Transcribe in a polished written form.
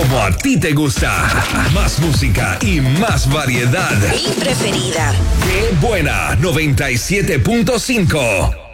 como a ti te gusta. Más música y más variedad. Mi preferida. ¡Qué buena! 97.5.